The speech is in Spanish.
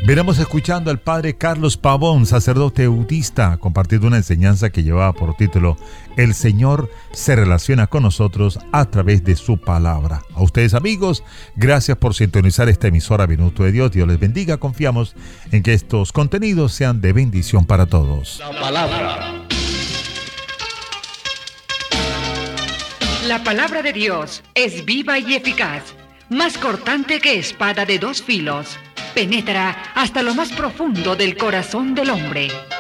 Veremos escuchando al padre Carlos Pavón, sacerdote budista, compartiendo una enseñanza que llevaba por título El Señor se relaciona con nosotros a través de su palabra. A ustedes, amigos, gracias por sintonizar esta emisora Minuto de Dios. Dios les bendiga. Confiamos en que estos contenidos sean de bendición para todos. La palabra. La palabra de Dios es viva y eficaz, más cortante que espada de dos filos. Penetra hasta lo más profundo del corazón del hombre